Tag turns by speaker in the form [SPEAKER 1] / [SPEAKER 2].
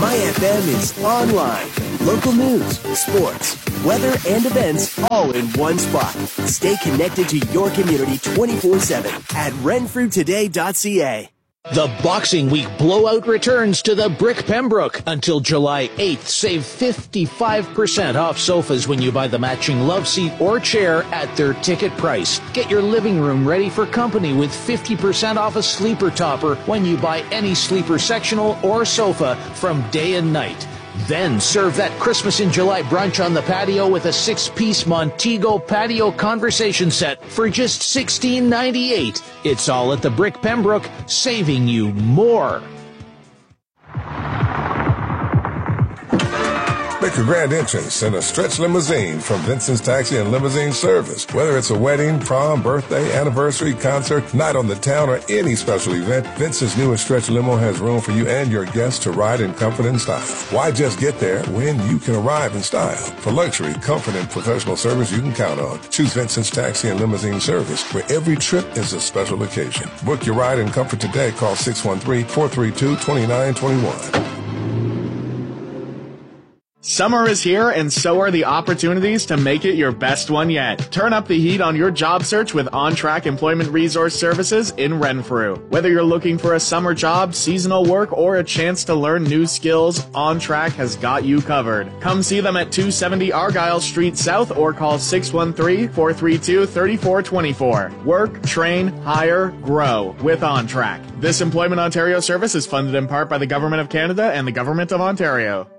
[SPEAKER 1] MyFM is online. Local news, sports, weather, and events all in one spot. Stay connected to your community 24/7 at renfrewtoday.ca.
[SPEAKER 2] The Boxing Week blowout returns to the Brick Pembroke. Until July 8th, save 55% off sofas when you buy the matching love seat or chair at their ticket price. Get your living room ready for company with 50% off a sleeper topper when you buy any sleeper sectional or sofa from day and night. Then serve that Christmas in July brunch on the patio with a 6-piece Montego patio conversation set for just $16.98. It's all at the Brick Pembroke, saving you more.
[SPEAKER 3] Make a grand entrance in a stretch limousine from Vincent's Taxi and Limousine Service. Whether it's a wedding, prom, birthday, anniversary, concert, night on the town, or any special event, Vincent's newest stretch limo has room for you and your guests to ride in comfort and style. Why just get there when you can arrive in style? For luxury, comfort, and professional service you can count on, choose Vincent's Taxi and Limousine Service, where every trip is a special occasion. Book your ride in comfort today. Call 613-432-2921.
[SPEAKER 4] Summer is here, and so are the opportunities to make it your best one yet. Turn up the heat on your job search with OnTrack Employment Resource Services in Renfrew. Whether you're looking for a summer job, seasonal work, or a chance to learn new skills, OnTrack has got you covered. Come see them at 270 Argyle Street South or call 613-432-3424. Work, train, hire, grow with OnTrack. This Employment Ontario service is funded in part by the Government of Canada and the Government of Ontario.